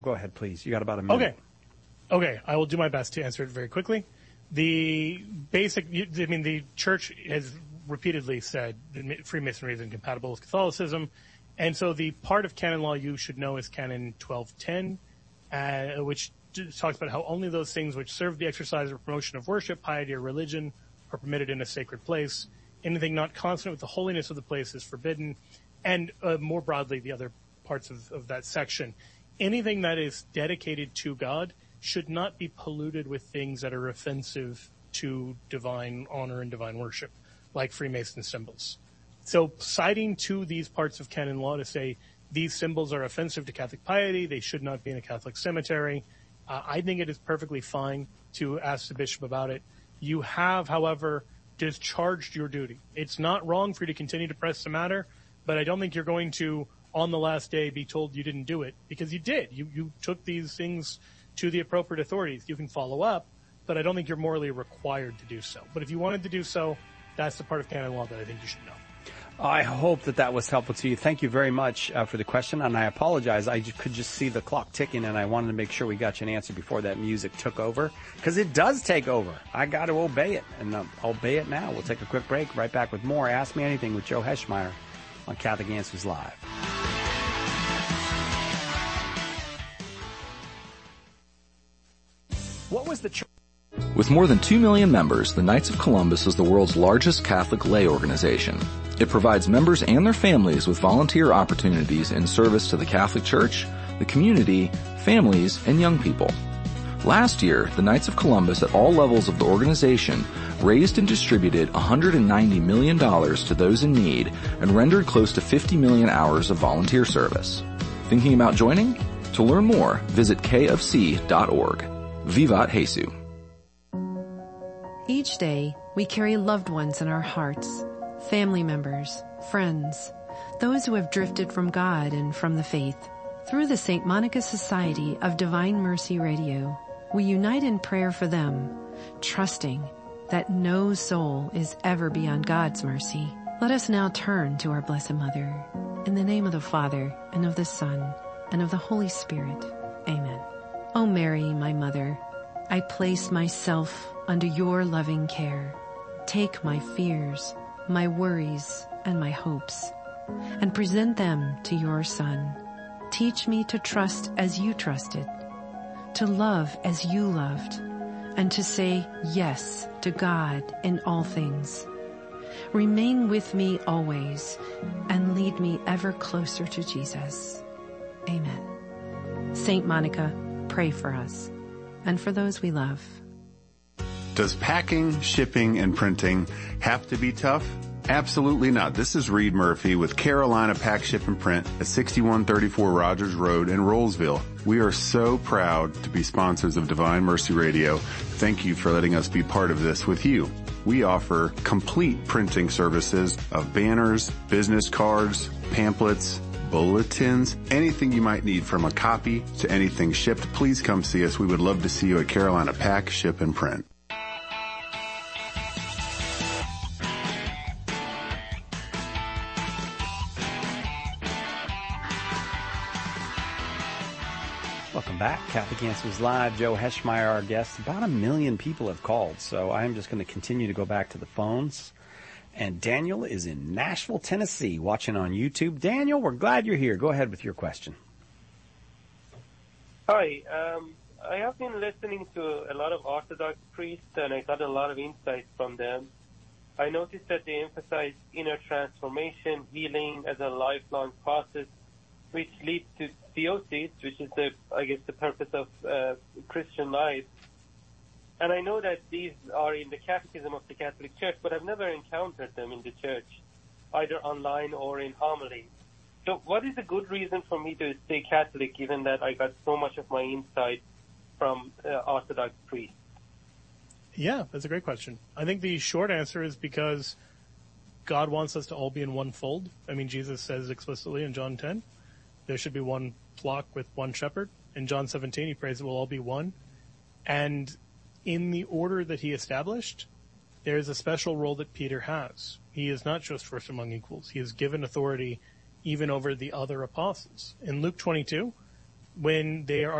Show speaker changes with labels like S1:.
S1: Go ahead, please. You got about a minute.
S2: Okay. I will do my best to answer it very quickly. The church has repeatedly said that Freemasonry is incompatible with Catholicism. And so the part of canon law you should know is Canon 1210, which talks about how only those things which serve the exercise or promotion of worship, piety, or religion are permitted in a sacred place. Anything not consonant with the holiness of the place is forbidden. And more broadly, the other parts of that section. Anything that is dedicated to God should not be polluted with things that are offensive to divine honor and divine worship, like Freemason symbols. So citing to these parts of canon law to say these symbols are offensive to Catholic piety, they should not be in a Catholic cemetery, I think it is perfectly fine to ask the bishop about it. You have, however, discharged your duty. It's not wrong for you to continue to press the matter, but I don't think you're going to, on the last day, be told you didn't do it, because you did. You took these things to the appropriate authorities. You can follow up, but I don't think you're morally required to do so. But if you wanted to do so, that's the part of canon law that I think you should know.
S1: I hope that was helpful to you. Thank you very much for the question, and I apologize. I could just see the clock ticking, and I wanted to make sure we got you an answer before that music took over, because it does take over. I got to obey it, and I'll obey it now. We'll take a quick break. Right back with more Ask Me Anything with Joe Heschmeyer on Catholic Answers Live. What was the church?
S3: With more than 2 million members, the Knights of Columbus is the world's largest Catholic lay organization. It provides members and their families with volunteer opportunities in service to the Catholic Church, the community, families, and young people. Last year, the Knights of Columbus at all levels of the organization raised and distributed $190 million to those in need and rendered close to 50 million hours of volunteer service. Thinking about joining? To learn more, visit kofc.org. Vivat Jesu.
S4: Each day, we carry loved ones in our hearts, family members, friends, those who have drifted from God and from the faith. Through the St. Monica Society of Divine Mercy Radio, we unite in prayer for them, trusting that no soul is ever beyond God's mercy. Let us now turn to our Blessed Mother. In the name of the Father, and of the Son, and of the Holy Spirit. Amen. O Mary, my Mother, I place myself under your loving care. Take my fears, my worries, and my hopes, and present them to your Son. Teach me to trust as you trusted, to love as you loved, and to say yes to God in all things. Remain with me always, and lead me ever closer to Jesus. Amen. Saint Monica, pray for us, and for those we love.
S5: Does packing, shipping, and printing have to be tough? Absolutely not. This is Reed Murphy with Carolina Pack, Ship, and Print at 6134 Rogers Road in Rollsville. We are so proud to be sponsors of Divine Mercy Radio. Thank you for letting us be part of this with you. We offer complete printing services of banners, business cards, pamphlets, bulletins, anything you might need, from a copy to anything shipped. Please come see us. We would love to see you at Carolina Pack, Ship, and Print.
S1: Welcome back. Catholic Answers Live. Joe Heschmeyer, our guest. About 1 million people have called, so I'm just going to continue to go back to the phones. And Daniel is in Nashville, Tennessee, watching on YouTube. Daniel, we're glad you're here. Go ahead with your question.
S6: Hi. I have been listening to a lot of Orthodox priests, and I got a lot of insights from them. I noticed that they emphasize inner transformation, healing as a lifelong process, which leads to theosis, which is the purpose of Christian life. And I know that these are in the Catechism of the Catholic Church, but I've never encountered them in the Church, either online or in homily. So what is a good reason for me to stay Catholic, given that I got so much of my insight from Orthodox priests?
S2: Yeah, that's a great question. I think the short answer is because God wants us to all be in one fold. I mean, Jesus says explicitly in John 10, there should be one flock with one shepherd. In John 17, he prays that we'll all be one. And in the order that he established, there is a special role that Peter has. He is not just first among equals. He is given authority even over the other apostles. In Luke 22, when they are